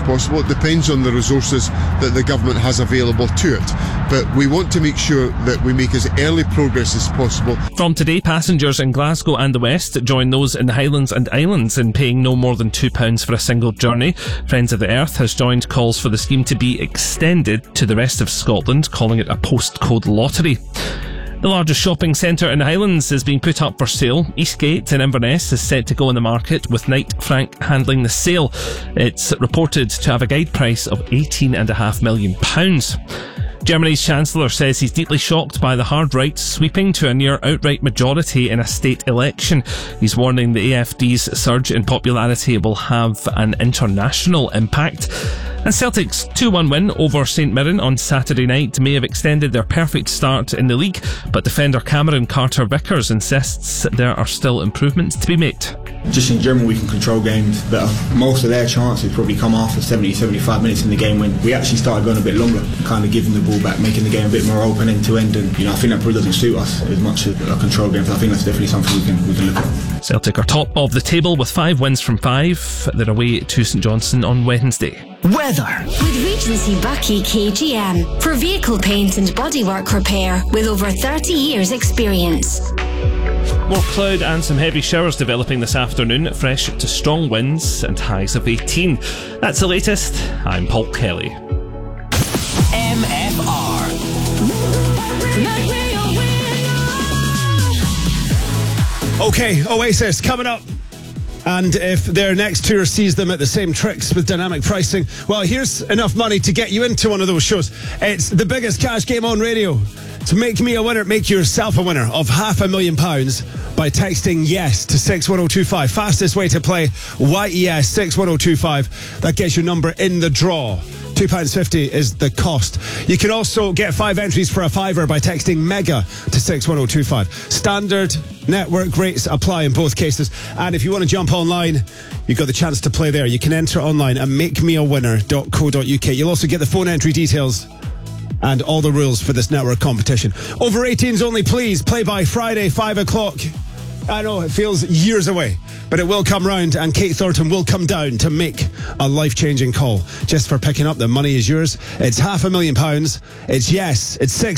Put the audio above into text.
possible. It depends on the resources that the government has available to it. But we want to make sure that we make as early progress as possible. From today, passengers in Glasgow and the West join those in the Highlands and Islands in paying no more than £2 for a single journey. Friends of the Earth has joined calls for the scheme to be extended to the rest of Scotland, calling it a postcode lottery. The largest shopping centre in the Highlands is being put up for sale. Eastgate in Inverness is set to go on the market, with Knight Frank handling the sale. It's reported to have a guide price of £18.5 million. Germany's Chancellor says he's deeply shocked by the hard right sweeping to a near outright majority in a state election. He's warning the AfD's surge in popularity will have an international impact. And Celtic's 2-1 win over St Mirren on Saturday night may have extended their perfect start in the league, but defender Cameron Carter-Vickers insists there are still improvements to be made. Just in general, we can control games better. Most of their chances probably come after 70-75 minutes in the game, when we actually started going a bit longer, kind of giving the ball back, making the game a bit more open end to end. And I think that probably doesn't suit us as much as a control game. So I think that's definitely something we can look at. Celtic are top of the table with 5 wins from 5. They're away to St Johnstone on Wednesday. Weather. With Regency Bucky KGM for vehicle paint and bodywork repair with over 30 years experience. More cloud and some heavy showers developing this afternoon, fresh to strong winds and highs of 18. That's the latest. I'm Paul Kelly. MFR. Okay, Oasis coming up. And if their next tour sees them at the same tricks with dynamic pricing, well, here's enough money to get you into one of those shows. It's the biggest cash game on radio. To make me a winner, make yourself a winner of £500,000 by texting YES to 61025. Fastest way to play, YES 61025. That gets your number in the draw. £2.50 is the cost. You can also get 5 entries for a £5 by texting MEGA to 61025. Standard network rates apply in both cases. And if you want to jump online, you've got the chance to play there. You can enter online at makemeawinner.co.uk. You'll also get the phone entry details and all the rules for this network competition. Over 18s only, please. Play by Friday, 5 o'clock. I know it feels years away, but it will come round, and Kate Thornton will come down to make a life-changing call. Just for picking up, the money is yours. It's £500,000. It's yes. It's 6